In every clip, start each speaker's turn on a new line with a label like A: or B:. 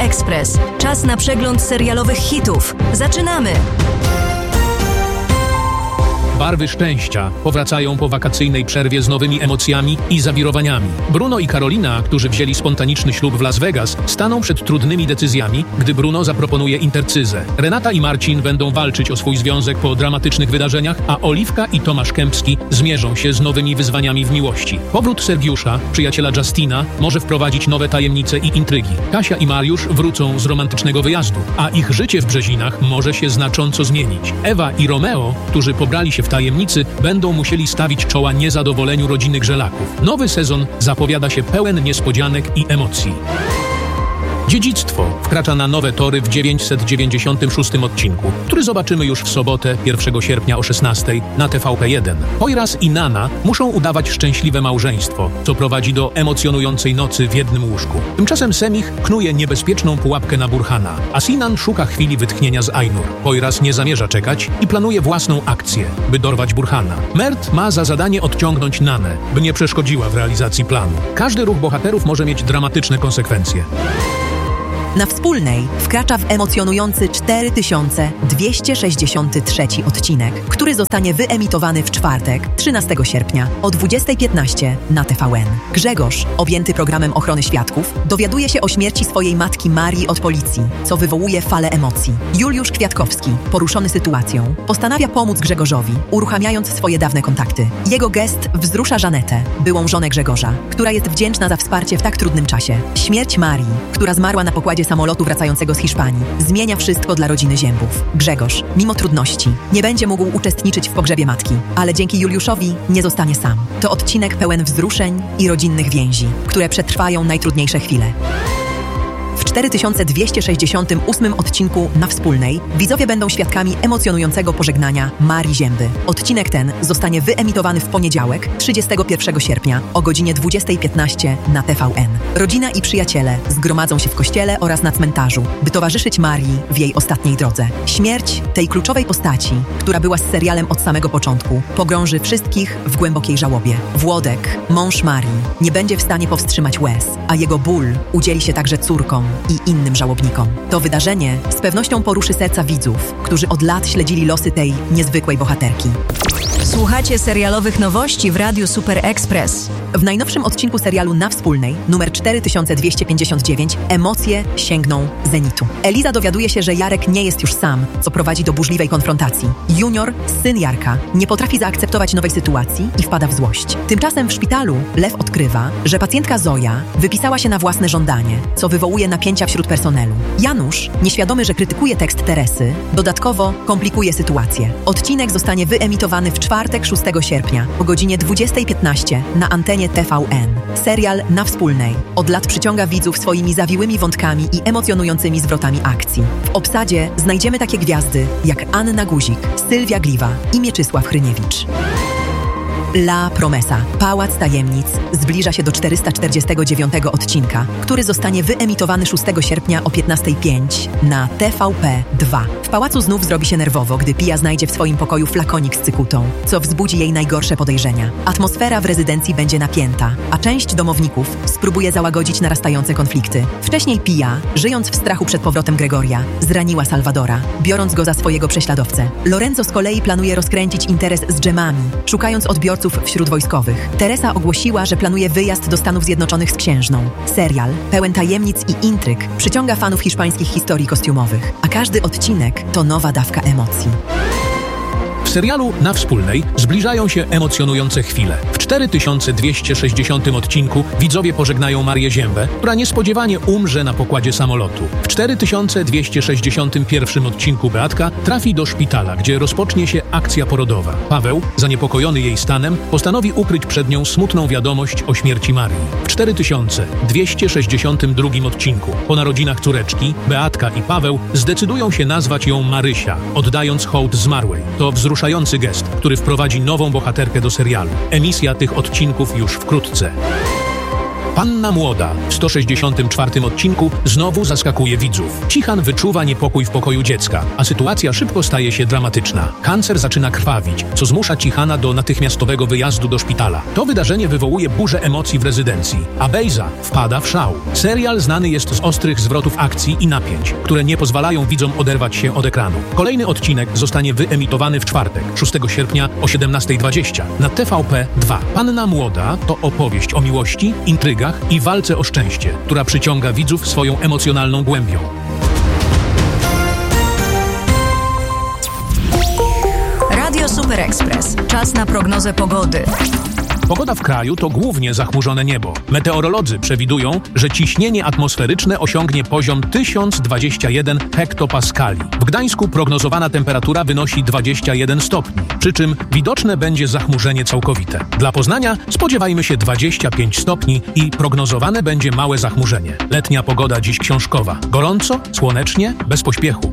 A: Express. Czas na przegląd serialowych hitów. Zaczynamy!
B: Barwy szczęścia powracają po wakacyjnej przerwie z nowymi emocjami i zawirowaniami. Bruno i Karolina, którzy wzięli spontaniczny ślub w Las Vegas, staną przed trudnymi decyzjami, gdy Bruno zaproponuje intercyzę. Renata i Marcin będą walczyć o swój związek po dramatycznych wydarzeniach, a Oliwka i Tomasz Kępski zmierzą się z nowymi wyzwaniami w miłości. Powrót Sergiusza, przyjaciela Justina, może wprowadzić nowe tajemnice i intrygi. Kasia i Mariusz wrócą z romantycznego wyjazdu, a ich życie w Brzezinach może się znacząco zmienić. Ewa i Romeo, którzy pobrali się w tajemnicy, będą musieli stawić czoła niezadowoleniu rodziny Grzelaków. Nowy sezon zapowiada się pełen niespodzianek i emocji. Dziedzictwo wkracza na nowe tory w 996 odcinku, który zobaczymy już w sobotę 1 sierpnia o 16 na TVP1. Poyraz i Nana muszą udawać szczęśliwe małżeństwo, co prowadzi do emocjonującej nocy w jednym łóżku. Tymczasem Semih knuje niebezpieczną pułapkę na Burhana, a Sinan szuka chwili wytchnienia z Ainur. Poyraz nie zamierza czekać i planuje własną akcję, by dorwać Burhana. Mert ma za zadanie odciągnąć Nanę, by nie przeszkodziła w realizacji planu. Każdy ruch bohaterów może mieć dramatyczne konsekwencje.
C: Na Wspólnej wkracza w emocjonujący 4263 odcinek, który zostanie wyemitowany w czwartek, 13 sierpnia o 20:15 na TVN. Grzegorz, objęty programem ochrony świadków, dowiaduje się o śmierci swojej matki Marii od policji, co wywołuje falę emocji. Juliusz Kwiatkowski, poruszony sytuacją, postanawia pomóc Grzegorzowi, uruchamiając swoje dawne kontakty. Jego gest wzrusza Żanetę, byłą żonę Grzegorza, która jest wdzięczna za wsparcie w tak trudnym czasie. Śmierć Marii, która zmarła na pokładzie samolotu wracającego z Hiszpanii, zmienia wszystko dla rodziny Ziębów. Grzegorz, mimo trudności, nie będzie mógł uczestniczyć w pogrzebie matki, ale dzięki Juliuszowi nie zostanie sam. To odcinek pełen wzruszeń i rodzinnych więzi, które przetrwają najtrudniejsze chwile. W 4268 odcinku na Wspólnej widzowie będą świadkami emocjonującego pożegnania Marii Zięby. Odcinek ten zostanie wyemitowany w poniedziałek, 31 sierpnia o godzinie 20:15 na TVN. Rodzina i przyjaciele zgromadzą się w kościele oraz na cmentarzu, by towarzyszyć Marii w jej ostatniej drodze. Śmierć tej kluczowej postaci, która była z serialem od samego początku, pogrąży wszystkich w głębokiej żałobie. Włodek, mąż Marii, nie będzie w stanie powstrzymać łez, a jego ból udzieli się także córkom i innym żałobnikom. To wydarzenie z pewnością poruszy serca widzów, którzy od lat śledzili losy tej niezwykłej bohaterki.
A: Słuchacie serialowych nowości w Radiu Super Express.
C: W najnowszym odcinku serialu Na Wspólnej, numer 4259, emocje sięgną zenitu. Eliza dowiaduje się, że Jarek nie jest już sam, co prowadzi do burzliwej konfrontacji. Junior, syn Jarka, nie potrafi zaakceptować nowej sytuacji i wpada w złość. Tymczasem w szpitalu Lew odkrywa, że pacjentka Zoja wypisała się na własne żądanie, co wywołuje napięcia wśród personelu. Janusz, nieświadomy, że krytykuje tekst Teresy, dodatkowo komplikuje sytuację. Odcinek zostanie wyemitowany w czwartek, 6 sierpnia o godzinie 20:15 na antenie TVN. Serial Na Wspólnej od lat przyciąga widzów swoimi zawiłymi wątkami i emocjonującymi zwrotami akcji. W obsadzie znajdziemy takie gwiazdy jak Anna Guzik, Sylwia Gliwa i Mieczysław Hryniewicz. La Promesa, Pałac Tajemnic, zbliża się do 449 odcinka, który zostanie wyemitowany 6 sierpnia o 15:05 na TVP2. W pałacu znów zrobi się nerwowo, gdy Pia znajdzie w swoim pokoju flakonik z cykutą, co wzbudzi jej najgorsze podejrzenia. Atmosfera w rezydencji będzie napięta, a część domowników spróbuje załagodzić narastające konflikty. Wcześniej Pia, żyjąc w strachu przed powrotem Gregoria, zraniła Salwadora, biorąc go za swojego prześladowcę. Lorenzo z kolei planuje rozkręcić interes z dżemami, szukając odbiorców wśród wojskowych. Teresa ogłosiła, że planuje wyjazd do Stanów Zjednoczonych z księżną. Serial, pełen tajemnic i intryg, przyciąga fanów hiszpańskich historii kostiumowych, a każdy odcinek to nowa dawka emocji.
B: W serialu Na Wspólnej zbliżają się emocjonujące chwile. W 4260 odcinku widzowie pożegnają Marię Ziębę, która niespodziewanie umrze na pokładzie samolotu. W 4261 odcinku Beatka trafi do szpitala, gdzie rozpocznie się akcja porodowa. Paweł, zaniepokojony jej stanem, postanowi ukryć przed nią smutną wiadomość o śmierci Marii. W 4262 odcinku po narodzinach córeczki Beatka i Paweł zdecydują się nazwać ją Marysia, oddając hołd zmarłej. To wzruszający gest, który wprowadzi nową bohaterkę do serialu. Emisja tych odcinków już wkrótce. Panna Młoda w 164 odcinku znowu zaskakuje widzów. Cichan wyczuwa niepokój w pokoju dziecka, a sytuacja szybko staje się dramatyczna. Kancer zaczyna krwawić, co zmusza Cichana do natychmiastowego wyjazdu do szpitala. To wydarzenie wywołuje burzę emocji w rezydencji, a Bejza wpada w szał. Serial znany jest z ostrych zwrotów akcji i napięć, które nie pozwalają widzom oderwać się od ekranu. Kolejny odcinek zostanie wyemitowany w czwartek, 6 sierpnia o 17:20 na TVP2. Panna Młoda to opowieść o miłości, intrygach i walce o szczęście, która przyciąga widzów swoją emocjonalną głębią.
A: Radio Super Express. Czas na prognozę pogody.
B: Pogoda w kraju to głównie zachmurzone niebo. Meteorolodzy przewidują, że ciśnienie atmosferyczne osiągnie poziom 1021 hektopaskali. W Gdańsku prognozowana temperatura wynosi 21 stopni, przy czym widoczne będzie zachmurzenie całkowite. Dla Poznania spodziewajmy się 25 stopni i prognozowane będzie małe zachmurzenie. Letnia pogoda dziś książkowa. Gorąco, słonecznie, bez pośpiechu.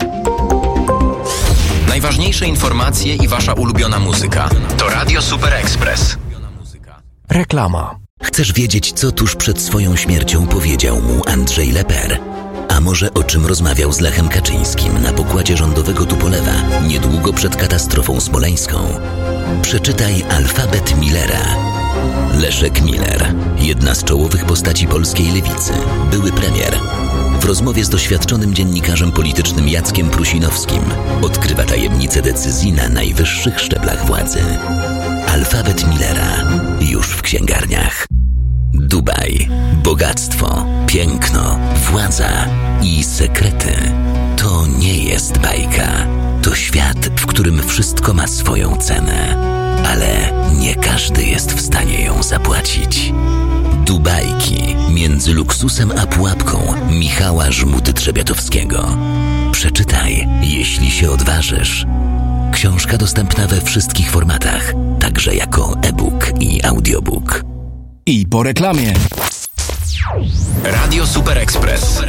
D: Najważniejsze informacje i wasza ulubiona muzyka. To Radio Super Express.
E: Reklama.
F: Chcesz wiedzieć, co tuż przed swoją śmiercią powiedział mu Andrzej Leper? A może o czym rozmawiał z Lechem Kaczyńskim na pokładzie rządowego Tupolewa niedługo przed katastrofą smoleńską? Przeczytaj Alfabet Millera. Leszek Miller, jedna z czołowych postaci polskiej lewicy, były premier. W rozmowie z doświadczonym dziennikarzem politycznym Jackiem Prusinowskim odkrywa tajemnice decyzji na najwyższych szczeblach władzy. Alfabet Millera już w księgarniach. Dubaj, bogactwo, piękno, władza i sekrety. To nie jest bajka. To świat, w którym wszystko ma swoją cenę, ale nie każdy jest w stanie ją zapłacić. Dubajki między luksusem a pułapką Michała Żmuty-Trzebiatowskiego. Przeczytaj, jeśli się odważysz. Książka dostępna we wszystkich formatach, także jako e-book i audiobook.
E: I po reklamie.
D: Radio Super Express.